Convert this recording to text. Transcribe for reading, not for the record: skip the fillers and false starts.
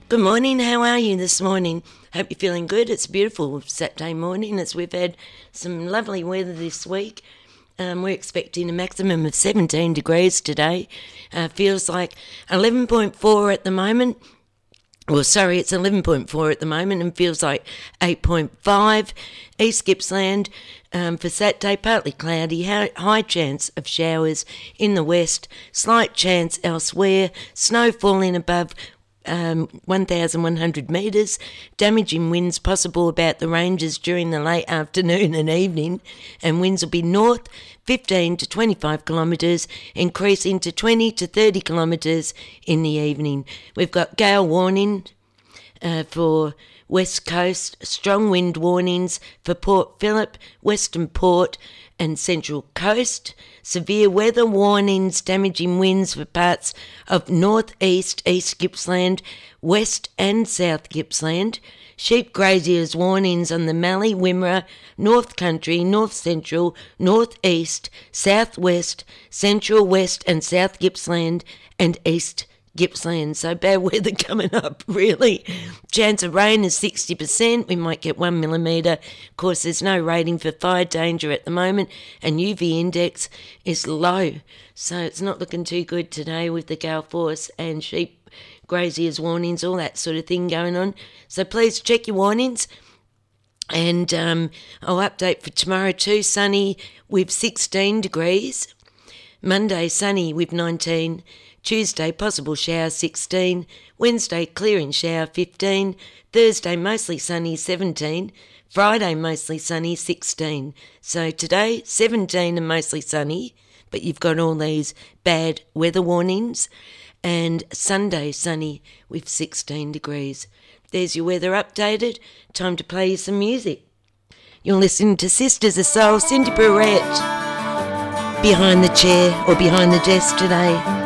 Good morning, how are you this morning? Hope you're feeling good. It's a beautiful Saturday morning as we've had some lovely weather this week. We're expecting a maximum of 17 degrees today. Feels like 11.4 at the moment. Well, sorry, it's 11.4 at the moment and feels like 8.5. East Gippsland for Saturday, partly cloudy, high chance of showers in the west, slight chance elsewhere, snow falling above 1,100 metres, damaging winds possible about the ranges during the late afternoon and evening, and winds will be north 15 to 25 kilometres, increasing to 20 to 30 kilometres in the evening. We've got gale warning for West Coast, strong wind warnings for Port Phillip, Western Port and Central Coast, severe weather warnings, damaging winds for parts of northeast, East Gippsland, West and South Gippsland, sheep graziers warnings on the Mallee, Wimmera, North Country, North Central, North East, South West, Central West and South Gippsland and East Gippsland. So bad weather coming up, really. Chance of rain is 60%. We might get 1 millimetre. Of course, there's no rating for fire danger at the moment, and UV index is low. So it's not looking too good today with the gale force and sheep graziers warnings, all that sort of thing going on. So please check your warnings. And I'll update for tomorrow too. Sunny with 16 degrees. Monday, sunny with 19. Tuesday, possible shower 16, Wednesday, clearing shower 15, Thursday, mostly sunny 17, Friday, mostly sunny 16. So today, 17 and mostly sunny, but you've got all these bad weather warnings, and Sunday, sunny with 16 degrees. There's your weather updated. Time to play you some music. You're listening to Sisters of Soul, Cindy Barrett, behind the chair or behind the desk today.